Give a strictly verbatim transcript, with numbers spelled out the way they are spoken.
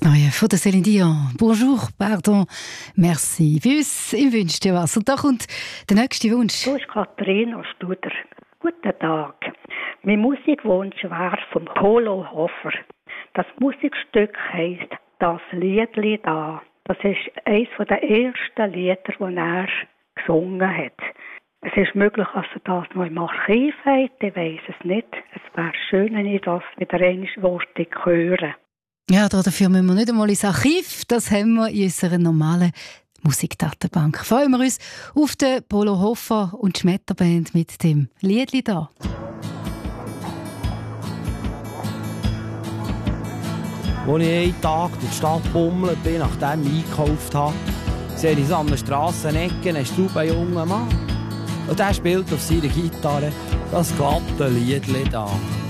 Neue von der Céline Dion. Bonjour, pardon, merci. Bei uns im Wünsch dir was. Und da kommt der nächste Wunsch. Du bist Katharina Studer. Guten Tag. Mein Musikwunsch wäre vom Polo Hofer. Das Musikstück heisst «Das Liedli da». Das ist eines der ersten Lieder, die er gesungen hat. Es ist möglich, dass er das noch im Archiv hat, ich weiss es nicht. Es wäre schön, wenn ich das wieder einmal hören. Ja, dafür müssen wir nicht einmal ins Archiv. Das haben wir in unserer normalen Musikdatenbank. Freuen wir uns auf den Polo Hofer und die Schmetterband mit dem Liedli da. Als ich einen Tag durch die Stadt bummelt bin, nachdem ich eingekauft habe, sehe ich an der Strassenecke einen straubenjungen Mann. Und der spielt auf seiner Gitarre das glatte Liedli da.